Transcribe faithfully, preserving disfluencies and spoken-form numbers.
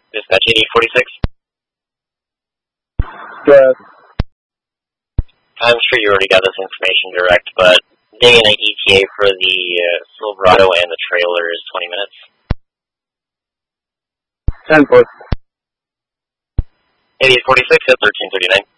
Dispatch eighty forty-six. Good. I'm sure you already got this information direct, but day and night E T A for the uh, Silverado and the trailer is twenty minutes. ten foot. eighty forty-six at thirteen thirty-nine.